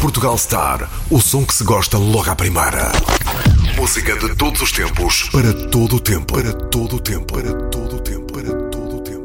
Portugal Star, o som que se gosta logo à primeira. Música de todos os tempos, para todo o tempo, para todo o tempo, para todo